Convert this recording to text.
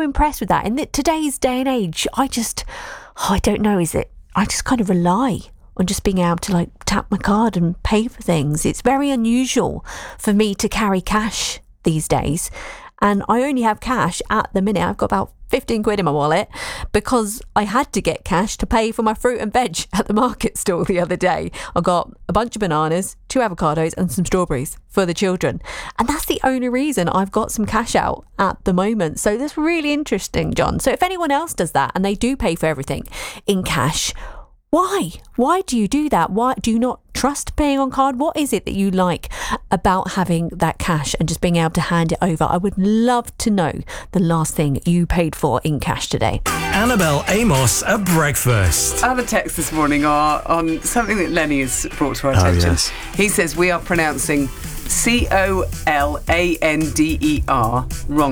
impressed with that. In today's day and age, I don't know, I just kind of rely on just being able to like tap my card and pay for things. It's very unusual for me to carry cash these days. And I only have cash at the minute. I've got about 15 quid in my wallet because I had to get cash to pay for my fruit and veg at the market stall the other day. I got a bunch of bananas, 2 avocados and some strawberries for the children. And that's the only reason I've got some cash out at the moment. So that's really interesting, John. So if anyone else does that and they do pay for everything in cash, why? Why do you do that? Why do you not trust paying on card? What is it that you like about having that cash and just being able to hand it over? I would love to know the last thing you paid for in cash today. Annabelle Amos at breakfast. Other texts this morning are on something that Lenny has brought to our attention. Yes. He says we are pronouncing Colander wrong.